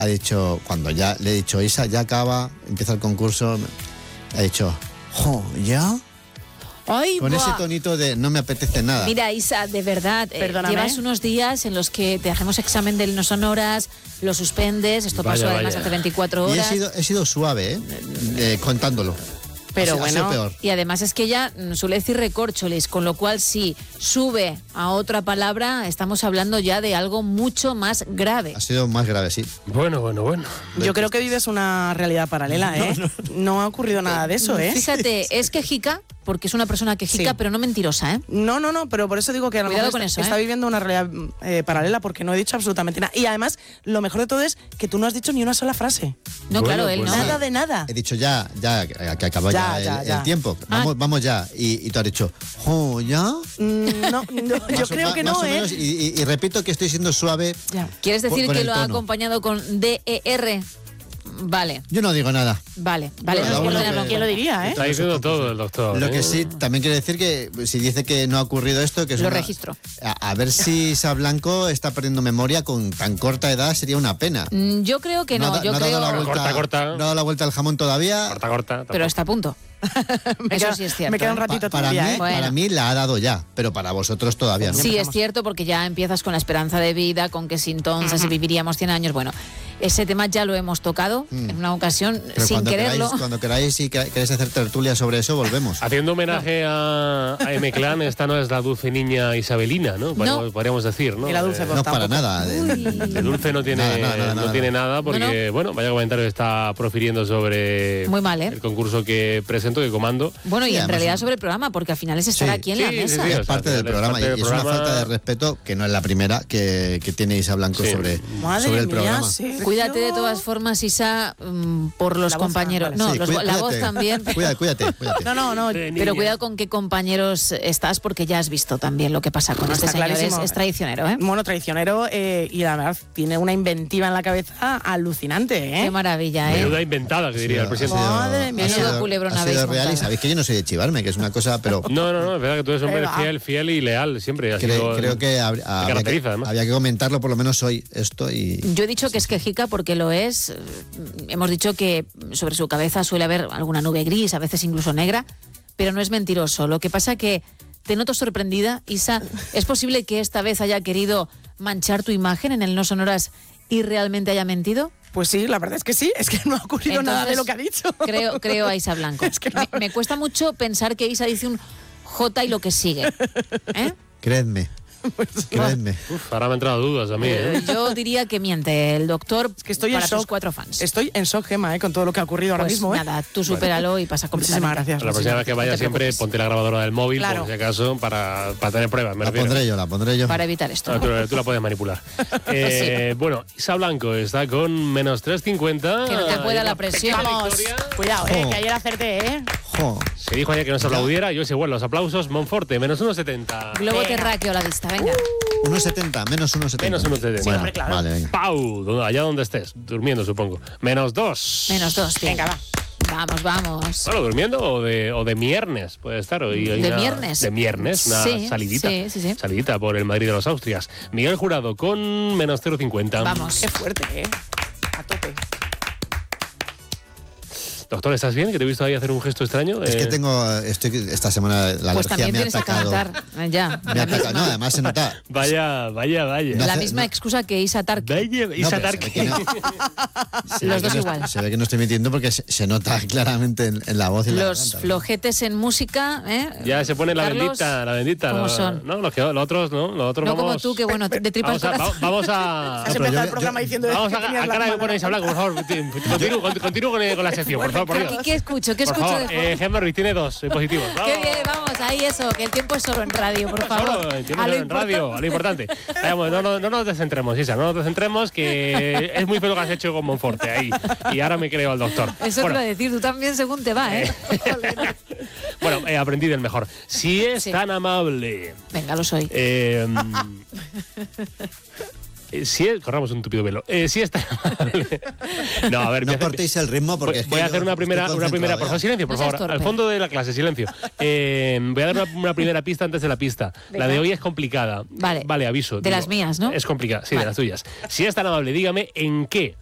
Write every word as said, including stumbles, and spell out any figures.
ha dicho, cuando ya le he dicho, Isa, ya acaba, empieza el concurso, ha dicho, jo, ¿ya? Ay, Con buah. ese tonito de no me apetece nada. Mira, Isa, de verdad, eh, llevas unos días en los que te hacemos examen de no sonoras, lo suspendes, esto Vaya, pasó además vaya. hace veinticuatro Y he horas. sido, he sido suave, ¿eh? Eh, contándolo. Pero Ha sido- ha sido bueno, peor. y además es que ella mm, suele decir recorcholis, con lo cual si sube a otra palabra, estamos hablando ya de algo mucho más grave. Ha sido más grave, sí. Bueno, bueno, bueno. Yo creo que vives una realidad paralela, ¿eh? No, no ha ocurrido nada de eso, ¿eh? Fíjate, es quejica, porque es una persona quejica, Sí. pero no mentirosa, ¿eh? No, no, no, pero por eso digo que a lo Cuidado mejor con está, eso, ¿eh? está viviendo una realidad eh, paralela porque no he dicho absolutamente nada. Y además, lo mejor de todo es que tú no has dicho ni una sola frase. No, Bueno, claro, él pues no. Nada de nada. He dicho ya, ya, que que acaba ya, Ya, ya, el, ya. el tiempo. Vamos, vamos ya. Y, y tú has dicho, jo, ¿ya? Mm, no, no, yo Más o- creo que más no, o ¿eh? menos, y, y- y repito que estoy siendo suave. ¿Quieres decir con- con que el lo ha tono. acompañado con D E R? Vale, Yo no digo nada. vale, vale. Cada no, uno no, no, que- ¿quién lo diría, eh? Está diciendo todo el doctor. Lo ¿eh? que sí, también quiere decir que si dice que no ha ocurrido esto, que es Lo una- registro. A, a ver si Isa Blanco está perdiendo memoria con tan corta edad, sería una pena. Mm, Yo creo que no, ha da- yo ha creo... dado la vuelta, Corta, corta. no ha dado la vuelta al jamón todavía. Corta, corta. Pero está a punto. Me Eso queda- sí es cierto. me queda un ¿eh? ratito Pa- para, todavía, mí, ¿eh? Bueno. para mí la ha dado ya, pero para vosotros todavía no. Sí, es cierto, porque ya empiezas con la esperanza de vida, con que si entonces viviríamos cien años. Bueno, ese tema ya lo hemos tocado en una ocasión Pero sin cuando quererlo. Queráis, cuando queráis y que- queréis hacer tertulia sobre eso, volvemos. Haciendo homenaje a, a M-Clan, esta no es la dulce niña Isabelina, ¿no? Podríamos, podríamos decir, ¿no? Y la dulce, Eh, pues, No para nada. de- de dulce no tiene Nada, nada, nada, no nada. tiene nada porque, No, bueno, vaya comentario que está profiriendo sobre Muy mal, ¿eh? el concurso que presento, que comando. Bueno, y Sí, en además- realidad sobre el programa, porque al final es estar Sí. aquí en Sí, la sí, mesa. sí, es o sea, parte es del programa parte del y es una programa. falta de respeto que no es la primera que, que tiene Isa Blanco Sí. sobre, Madre sobre el mía, programa. Sergio. Cuídate de todas formas, Isa, mm, por los La voz, compañeros. vale. No, Sí, los- cuí- la voz cuídate. también. Cuídate, cuídate, cuídate. No, no, no. Pero cuidado con qué compañeros estás, porque ya has visto también lo que pasa con No, este está señor. Es, clarísimo. es traicionero, ¿eh? Mono traicionero eh, y la verdad tiene una inventiva en la cabeza alucinante, ¿eh? Qué maravilla, ¿eh? Menuda inventada, que diría el presidente. Madre mía. ha Menudo sido, culebrón ha sido habéis real y montado. sabéis que yo no soy de chivarme, que es una cosa, pero No, no, no, es verdad que tú eres un hombre Ahí va. fiel, fiel y leal, siempre. Ha cre- sido- creo que hab- te había, caracteriza, que, además. había que comentarlo por lo menos hoy esto y Yo he dicho que es quejica porque lo es. Eh, Hemos dicho que sobre su cabeza suele haber alguna nube gris, a veces incluso negra, pero no es mentiroso. Lo que pasa que te noto sorprendida, Isa. ¿Es posible que esta vez haya querido manchar tu imagen en el No Sonoras y realmente haya mentido? Pues sí, la verdad es que sí, es que no ha ocurrido nada de Entonces, lo que ha dicho. Creo, creo a Isa Blanco. Es que no. me, me cuesta mucho pensar que Isa dice un J y lo que sigue. ¿Eh? creedme, creedme. Uf, ahora me han entrado dudas a mí, ¿eh? Eh, Yo diría que miente el doctor Es que estoy para en sus shock. cuatro fans. Estoy en shock, Gemma, eh, con todo lo que ha ocurrido ahora Pues mismo. ¿eh? nada, tú supéralo y pasa completamente. Muchísimas gracias. La próxima vez que No vaya te siempre preocupes. ponte la grabadora del móvil, Claro. por si acaso, para, para tener pruebas. Me La refiero. pondré yo, la pondré yo. Para evitar esto. Ah, ¿no? tú, tú la puedes manipular. Eh, bueno, Isa Blanco está con menos tres cincuenta. Que no te pueda la presión. Vamos, cuidado, eh, que ayer acerté, ¿eh? Jo, Se dijo ayer que no se aplaudiera, yo es igual, los aplausos. Monforte, menos uno setenta. Globo Venga. terráqueo a la vista, venga. uno setenta, menos uno setenta. Menos uno setenta. Bueno, hombre, claro. Vale, venga. Pau, donde- allá donde estés, durmiendo supongo. Menos dos. Menos dos, bien. Venga, va. Vamos, vamos. Bueno, durmiendo o de, o de viernes, puede estar. Hoy hay ¿De una- viernes? De viernes, una Sí, salidita. sí, sí, sí. Salidita por el Madrid de los Austrias. Miguel Jurado con menos cero cincuenta. Vamos. Qué fuerte, ¿eh? A tope. Doctor, ¿estás bien? Que te he visto ahí hacer un gesto extraño. Es que Eh, tengo, estoy, esta semana la Pues alergia también me ha tienes que atacado. cantar. eh, Ya. Me ha la atacado. misma, No, además se nota. Vaya, vaya, vaya. No la hace- misma no- excusa que Isa Tarque. Vaya, No, Isa pero se Tarque. ve que no- se ve Los que dos no- igual. Se ve que no estoy mintiendo porque se, se nota claramente en, en la voz y en la Los garganta. flojetes en música, ¿eh? Ya se pone la Carlos, bendita, la bendita. ¿cómo no, son? No, los, que, los otros no, los otros No vamos... como tú, que bueno, de tripas Vamos a... corazón. va- Vamos a... Has pero empezado yo- el programa yo- diciendo Vamos que a, tenías a la cara de mano- ponéis a hablar, por favor. Continúo, con- continúo con, con la sección, por favor, por Dios. ¿Y qué escucho? ¿Qué Por escucho favor, de eh, Gemma Ruiz tiene dos eh, positivos. Qué bien, vamos, ahí eso, que el tiempo es solo en radio, por favor. Solo, entiendo, A lo en radio, a lo importante. Vamos, no, no, no nos descentremos, Isa, no nos descentremos, que es muy feo lo que has hecho con Monforte ahí. Y ahora me creo al doctor. Eso Bueno, te iba a decir, tú también según te va, ¿eh? bueno, eh, aprendí del mejor. Si es Sí. tan amable... Venga, lo soy. Eh, eh, si es, corramos un tupido velo. Eh, si es tan amable. No, a ver, No voy a hacer- cortéis el ritmo porque voy, es que voy a yo hacer una estoy primera, una primera, concentrado por favor, ya. silencio, por No seas favor, torpe. al fondo de la clase, silencio. Eh, voy a dar una, una primera pista antes de la pista. Venga. La de hoy es complicada. Vale. Vale, aviso. De las mías, ¿no? Es complicada, sí, Vale. de las tuyas. Si es tan amable, dígame en qué